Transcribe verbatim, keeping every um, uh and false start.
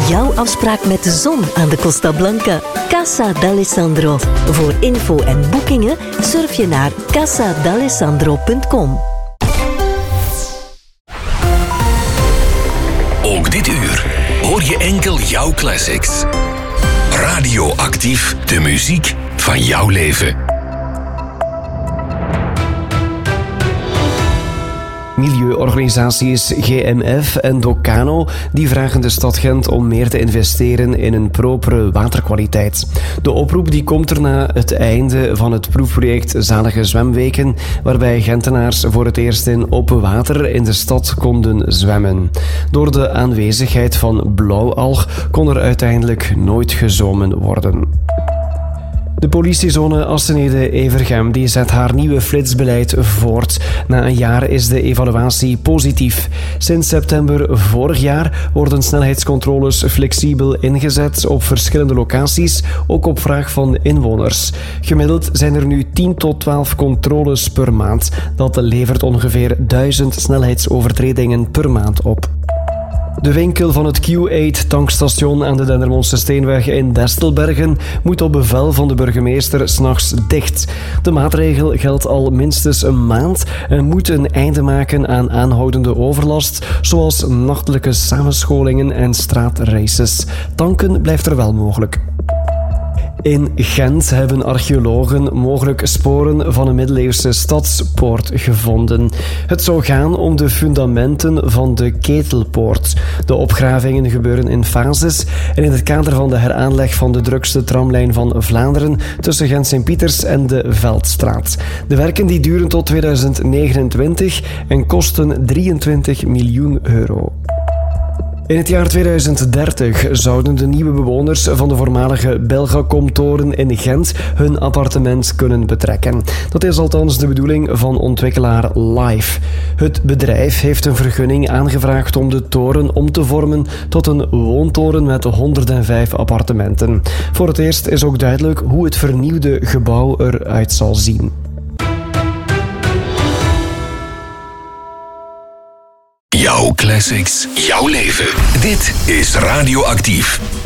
jouw afspraak met de zon aan de Costa Blanca. Casa d'Alessandro. Voor info en boekingen surf je naar casa d'alessandro punt com. Ook dit uur hoor je enkel jouw classics. Radioactief, de muziek van jouw leven. Milieuorganisaties G M F en Docano die vragen de stad Gent om meer te investeren in een propere waterkwaliteit. De oproep die komt er na het einde van het proefproject Zalige Zwemweken, waarbij Gentenaars voor het eerst in open water in de stad konden zwemmen. Door de aanwezigheid van blauwalg kon er uiteindelijk nooit gezwommen worden. De politiezone Assenede-Evergem die zet haar nieuwe flitsbeleid voort. Na een jaar is de evaluatie positief. Sinds september vorig jaar worden snelheidscontroles flexibel ingezet op verschillende locaties, ook op vraag van inwoners. Gemiddeld zijn er nu tien tot twaalf controles per maand. Dat levert ongeveer duizend snelheidsovertredingen per maand op. De winkel van het Q acht tankstation aan de Dendermondse Steenweg in Destelbergen moet op bevel van de burgemeester 's nachts dicht. De maatregel geldt al minstens een maand en moet een einde maken aan aanhoudende overlast, zoals nachtelijke samenscholingen en straatraces. Tanken blijft er wel mogelijk. In Gent hebben archeologen mogelijk sporen van een middeleeuwse stadspoort gevonden. Het zou gaan om de fundamenten van de Ketelpoort. De opgravingen gebeuren in fases en in het kader van de heraanleg van de drukste tramlijn van Vlaanderen tussen Gent-Sint-Pieters en de Veldstraat. De werken die duren tot tweeduizend negenentwintig en kosten drieëntwintig miljoen euro. In het jaar tweeduizend dertig zouden de nieuwe bewoners van de voormalige Belgacom-toren in Gent hun appartement kunnen betrekken. Dat is althans de bedoeling van ontwikkelaar Live. Het bedrijf heeft een vergunning aangevraagd om de toren om te vormen tot een woontoren met honderdvijf appartementen. Voor het eerst is ook duidelijk hoe het vernieuwde gebouw eruit zal zien. Jouw classics, jouw leven. Dit is Radioactief.